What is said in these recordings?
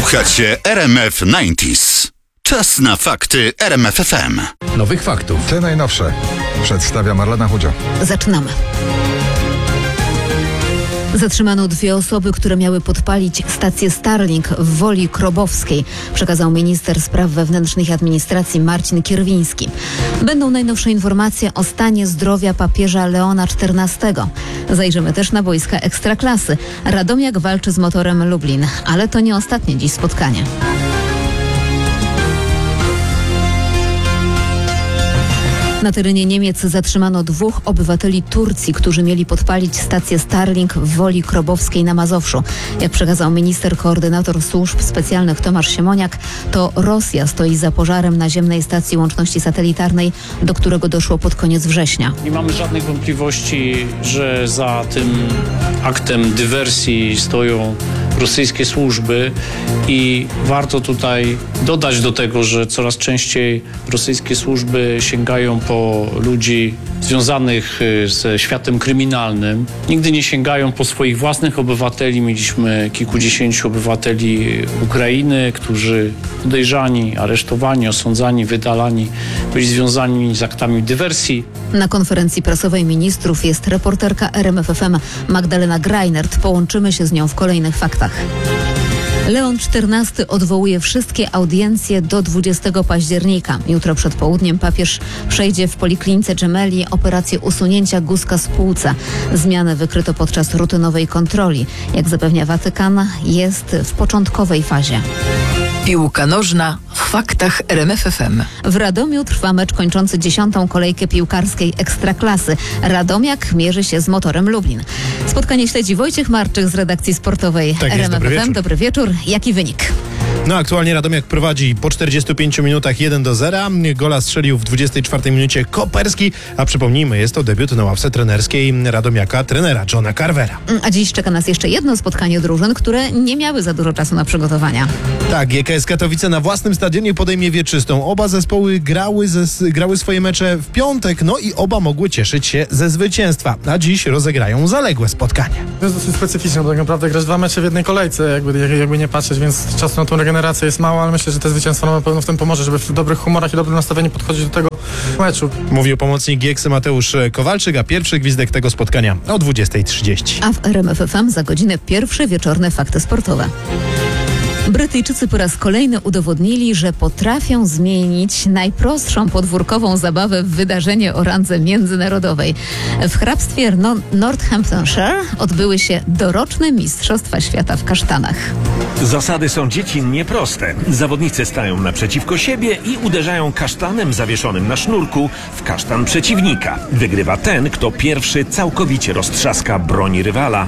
Słuchacie RMF 90s. Czas na fakty RMF FM. Nowych faktów. Te najnowsze przedstawia Marlena Chudzio. Zaczynamy. Zatrzymano 2 osoby, które miały podpalić stację Starlink w Woli Krobowskiej, przekazał minister spraw wewnętrznych i administracji Marcin Kierwiński. Będą najnowsze informacje o stanie zdrowia papieża Leona XIV. Zajrzymy też na boiska Ekstraklasy. Radomiak walczy z Motorem Lublin, ale to nie ostatnie dziś spotkanie. Na terenie Niemiec zatrzymano 2 obywateli Turcji, którzy mieli podpalić stację Starlink w Woli Krobowskiej na Mazowszu. Jak przekazał minister koordynator służb specjalnych Tomasz Siemoniak, to Rosja stoi za pożarem naziemnej stacji łączności satelitarnej, do którego doszło pod koniec września. Nie mamy żadnych wątpliwości, że za tym aktem dywersji stoją rosyjskie służby i warto tutaj dodać do tego, że coraz częściej rosyjskie służby sięgają po ludzi związanych ze światem kryminalnym. Nigdy nie sięgają po swoich własnych obywateli. Mieliśmy kilkudziesięciu obywateli Ukrainy, którzy podejrzani, aresztowani, osądzani, wydalani, byli związani z aktami dywersji. Na konferencji prasowej ministrów jest reporterka RMF FM Magdalena Greinert. Połączymy się z nią w kolejnych faktach. Leon XIV odwołuje wszystkie audiencje do 20 października. Jutro przed południem papież przejdzie w Poliklinice Gemelli operację usunięcia guzka z płuca. Zmianę wykryto podczas rutynowej kontroli. Jak zapewnia Watykan, jest w początkowej fazie. Piłka nożna w faktach RMF FM. W Radomiu trwa mecz kończący 10. kolejkę piłkarskiej Ekstraklasy. Radomiak mierzy się z Motorem Lublin. Spotkanie śledzi Wojciech Marczyk z redakcji sportowej RMF FM. Dobry wieczór. Jaki wynik? No aktualnie Radomiak prowadzi po 45 minutach 1-0. Gola strzelił w 24 minucie Koperski, a przypomnijmy, jest to debiut na ławce trenerskiej Radomiaka, trenera Johna Carvera. A dziś czeka nas jeszcze jedno spotkanie drużyn, które nie miały za dużo czasu na przygotowania. Tak, GKS Katowice na własnym stadionie podejmie Wieczystą. Oba zespoły grały swoje mecze w piątek, no i oba mogły cieszyć się ze zwycięstwa, a dziś rozegrają zaległe spotkanie. To jest dosyć specyficzne, bo tak naprawdę grasz 2 mecze w jednej kolejce, jakby nie patrzeć, więc czasu na tą regenerację jest mało, ale myślę, że te zwycięstwo nam na pewno w tym pomoże, żeby w dobrych humorach i dobrym nastawieniu podchodzić do tego meczu. Mówił pomocnik Gieksy Mateusz Kowalczyk, a pierwszy gwizdek tego spotkania o 20:30. A w RMF FM za godzinę pierwsze wieczorne fakty sportowe. Brytyjczycy po raz kolejny udowodnili, że potrafią zmienić najprostszą podwórkową zabawę w wydarzenie o randze międzynarodowej. W hrabstwie Northamptonshire odbyły się doroczne Mistrzostwa Świata w kasztanach. Zasady są dziecinnie proste. Zawodnicy stają naprzeciwko siebie i uderzają kasztanem zawieszonym na sznurku w kasztan przeciwnika. Wygrywa ten, kto pierwszy całkowicie roztrzaska broń rywala.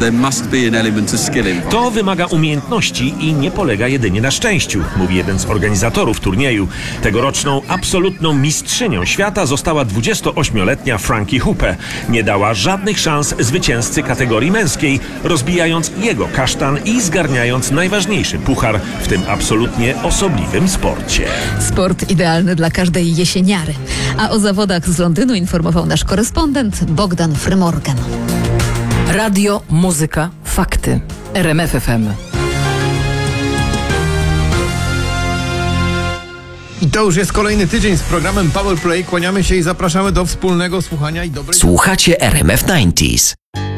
To wymaga umiejętności i nie polega jedynie na szczęściu, mówi jeden z organizatorów turnieju. Tegoroczną absolutną mistrzynią świata została 28-letnia Frankie Hooper. Nie dała żadnych szans zwycięzcy kategorii męskiej, rozbijając jego kasztan i zgarniając najważniejszy puchar w tym absolutnie osobliwym sporcie. Sport idealny dla każdej jesieniary. A o zawodach z Londynu informował nasz korespondent Bogdan Frymorgan. Radio, muzyka, fakty. RMF FM. I to już jest kolejny tydzień z programem Power Play. Kłaniamy się i zapraszamy do wspólnego słuchania i dobrej... Słuchacie RMF 90s.